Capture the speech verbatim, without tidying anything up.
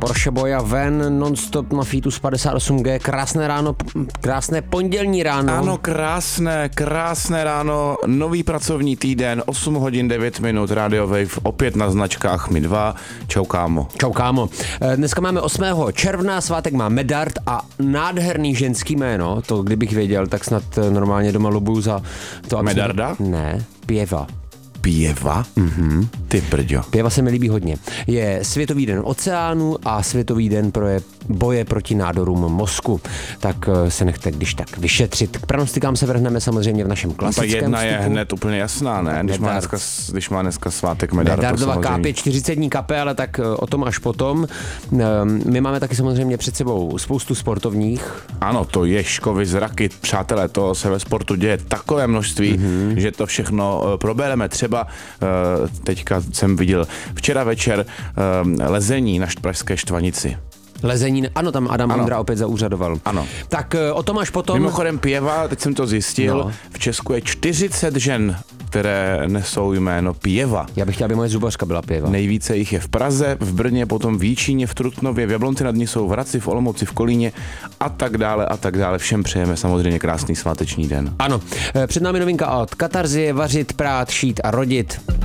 Porsche Boja ven, non-stop na Fitus padesát osm G, krásné ráno, krásné pondělní ráno. Ano, krásné, krásné ráno, nový pracovní týden, osm hodin devět minut, Radio Wave, opět na značkách my dva. Čau kámo. Čau kámo. Dneska máme osmého června, svátek má Medard a nádherný ženský jméno, to kdybych věděl, tak snad normálně doma lobuju za to. Medarda? Ne, Pěva. Pěva? Mhm. Ty brďo. Pěva se mi líbí hodně. Je Světový den oceánu a Světový den pro boje proti nádorům mozku. Tak se nechte když tak vyšetřit. K pranostikám se vrhneme samozřejmě v našem klasickém Ta jedna vstupu. je hned úplně jasná, ne? Když má, dneska, když má dneska svátek Medard. Medardova K P čtyřicet dní kape, ale tak o tom až potom. My máme taky samozřejmě před sebou spoustu sportovních. Ano, to Ježkovi zraky, přátelé, to se ve sportu děje takové množství, mm-hmm. že to všechno probereme. Třeba teďka jsem viděl včera večer lezení na pražské Štvanici. Lezení, ano, tam Adam ano. Ondra opět zaúřadoval. Ano. Tak o tom až potom. Mimochodem Pěva, teď jsem to zjistil, no. V Česku je čtyřicet žen, které nesou jméno Pěva. Já bych chtěl, aby moje zubařka byla Pěva. Nejvíce jich je v Praze, v Brně, potom v Jíčíně, v Trutnově, v Jablonci nad Nisou, v Hradci, v Olomouci, v Kolíně a tak dále a tak dále. Všem přejeme samozřejmě krásný sváteční den. Ano, před námi novinka od Katarzie, vařit, prát, šít a rodit.